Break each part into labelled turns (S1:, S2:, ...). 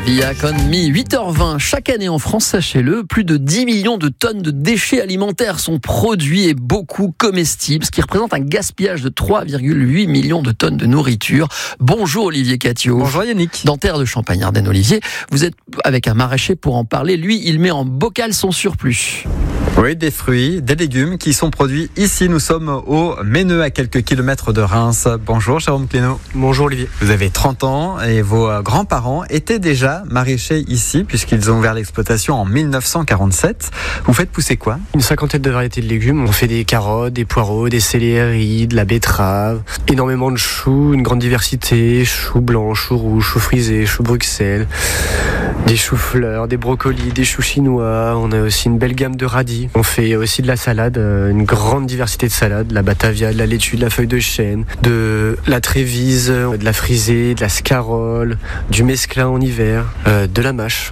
S1: Viac on Me, 8h20. Chaque année en France, sachez-le, plus de 10 millions de tonnes de déchets alimentaires sont produits et beaucoup comestibles, ce qui représente un gaspillage de 3,8 millions de tonnes de nourriture. Bonjour Olivier Catio.
S2: Bonjour Yannick.
S1: Dans Terre de Champagne-Ardenne, Olivier, vous êtes avec un maraîcher pour en parler. Lui, il met en bocal son surplus.
S2: Oui, des fruits, des légumes qui sont produits ici. Nous sommes au Méneux, à quelques kilomètres de Reims. Bonjour Jérôme Clénaud.
S3: Bonjour Olivier.
S2: Vous avez 30 ans et vos grands-parents étaient déjà maraîchers ici puisqu'ils ont ouvert l'exploitation en 1947. Vous faites pousser quoi ?
S3: Une cinquantaine de variétés de légumes. On fait des carottes, des poireaux, des céleri, de la betterave, énormément de choux, une grande diversité, choux blancs, choux rouges, choux frisés, choux Bruxelles, des choux-fleurs, des brocolis, des choux chinois. On a aussi une belle gamme de radis. On fait aussi de la salade, une grande diversité de salades, de la batavia, de la laitue, de la feuille de chêne, de la trévise, de la frisée, de la scarole, du mesclun en hiver, de la mâche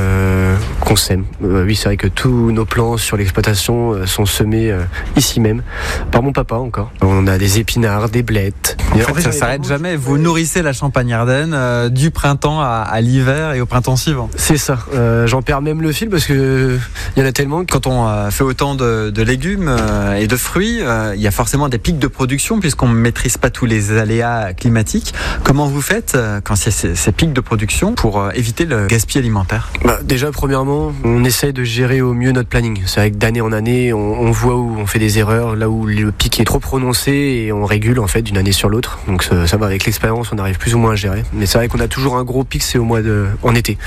S3: qu'on sème. Oui, c'est vrai que tous nos plants sur l'exploitation sont semés ici même, par mon papa encore. On a des épinards, des blettes.
S2: En fait, ça s'arrête jamais. Vous nourrissez la Champagne-Ardenne du printemps à l'hiver et au printemps suivant.
S3: C'est ça. J'en perds même le fil parce que il y en a tellement.
S2: Quand on fait autant de légumes et de fruits, il y a forcément des pics de production puisqu'on ne maîtrise pas tous les aléas climatiques. Comment vous faites quand il y a ces pics de production pour éviter le gaspillage alimentaire ?
S3: Déjà, premièrement, on essaye de gérer au mieux notre planning. C'est vrai que d'année en année, on voit où on fait des erreurs, là où le pic est trop prononcé et on régule en fait d'une année sur l'autre. Donc ça va, avec l'expérience, on arrive plus ou moins à gérer. Mais c'est vrai qu'on a toujours un gros pic, c'est en été.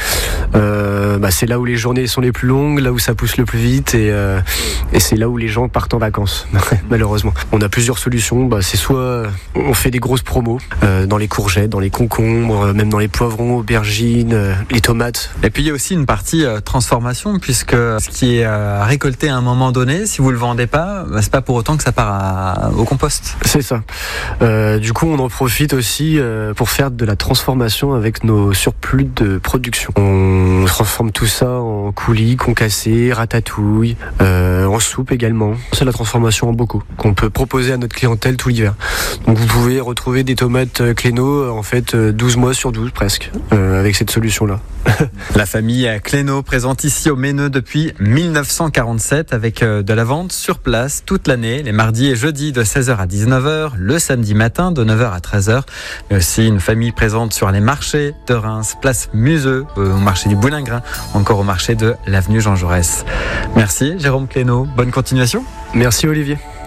S3: C'est là où les journées sont les plus longues, là où ça pousse le plus vite et c'est là où les gens partent en vacances, malheureusement. On a plusieurs solutions. C'est soit on fait des grosses promos dans les courgettes, dans les concombres, même dans les poivrons, aubergines, les tomates.
S2: Et puis il y a aussi une partie transformation puisque ce qui est récolté à un moment donné, si vous le vendez pas, c'est pas pour autant que ça part au compost.
S3: C'est ça. Du coup, on en profite aussi pour faire de la transformation avec nos surplus de production. On transforme tout ça en coulis, concassés, ratatouille, en soupe également. C'est la transformation en bocaux qu'on peut proposer à notre clientèle tout l'hiver. Donc vous pouvez retrouver des tomates Clénaud en fait 12 mois sur 12 presque avec cette solution-là.
S2: La famille Clénaud présente ici au Méneux depuis 1947 avec de la vente sur place toute l'année, les mardis et jeudis de 16h à 19h, le samedi matin de 9h à 13h. Mais aussi une famille présente sur les marchés de Reims, place Museux, au marché du Boulingrin, encore au marché de l'avenue Jean Jaurès. Merci Jérôme Clénaud, bonne continuation.
S3: Merci Olivier.